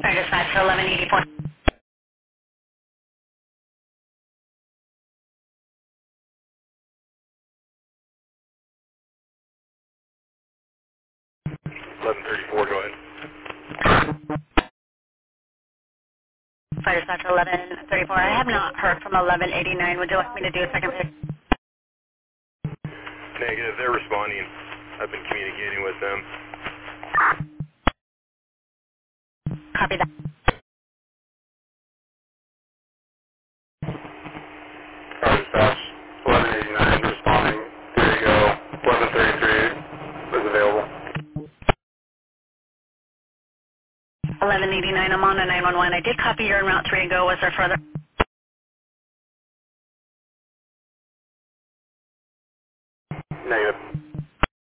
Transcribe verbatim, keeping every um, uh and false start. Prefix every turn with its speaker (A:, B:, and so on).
A: Fire dispatch to eleven eighty-four.
B: eleven thirty-four, go ahead.
A: Fire dispatch to eleven thirty-four. I have not heard from eleven eighty-nine. Would you like me to do a second pick?
B: Negative, they're responding. I've been communicating with them.
A: Copy that.
B: Car dispatch, eleven eighty-nine, responding. There you go. eleven thirty-three is available.
A: eleven eighty-nine, I'm on a nine one one. I did copy your en route three and go. Was there further?